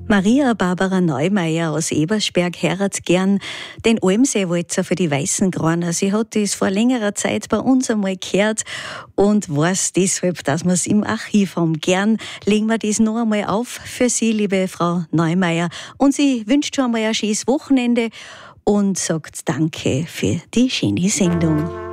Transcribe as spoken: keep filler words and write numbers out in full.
Maria Barbara Neumeier aus Ebersberg hört gern den Almseewalzer für die Weißen Graner. Sie hat das vor längerer Zeit bei uns einmal gehört und weiß deshalb, dass wir es im Archiv haben. Gern legen wir das noch einmal auf für Sie, liebe Frau Neumeier. Und sie wünscht schon einmal ein schönes Wochenende und sagt Danke für die schöne Sendung.